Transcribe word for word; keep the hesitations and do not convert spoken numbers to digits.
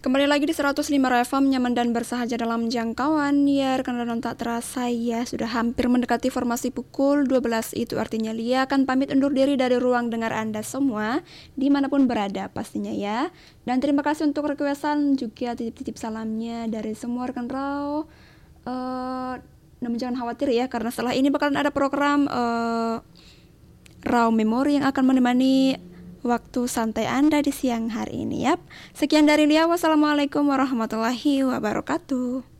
Kembali lagi di seratus lima R F M, nyaman dan bersahaja dalam jangkauan. Ya, rekan-rekan tak terasa ya, sudah hampir mendekati formasi pukul dua belas. Itu artinya Lia akan pamit undur diri dari ruang dengar Anda semua, dimanapun berada pastinya ya. Dan terima kasih untuk requestan juga titip-titip salamnya dari semua rekan Raw. uh, Namun jangan khawatir ya, karena setelah ini bakalan ada program uh, Raw Memory yang akan menemani waktu santai Anda di siang hari ini ya. Sekian dari Lia, wassalamualaikum warahmatullahi wabarakatuh.